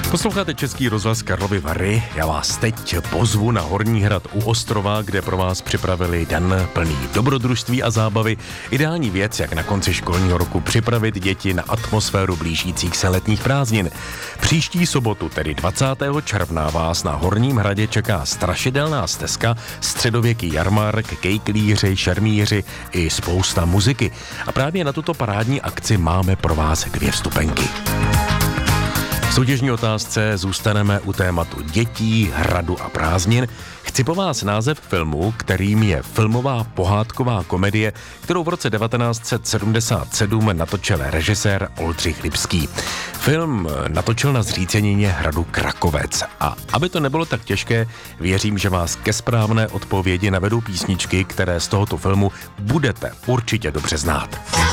Posloucháte Český rozhlas Karlovy Vary. Já vás teď pozvu na Horní hrad u Ostrova, kde pro vás připravili den plný dobrodružství a zábavy. Ideální věc, jak na konci školního roku připravit děti na atmosféru blížících se letních prázdnin. Příští sobotu, tedy 20. června, vás na Horním hradě čeká strašidelná stezka, středověký jarmark, kejklíři, šermíři i spousta muziky. A právě na tuto parádní akci máme pro vás 2 vstupenky. V soutěžní otázce zůstaneme u tématu dětí, hradu a prázdnin. Chci po vás název filmu, kterým je filmová pohádková komedie, kterou v roce 1977 natočil režisér Oldřich Lipský. Film natočil na zřícenině hradu Krakovec. A aby to nebylo tak těžké, věřím, že vás ke správné odpovědi navedou písničky, které z tohoto filmu budete určitě dobře znát.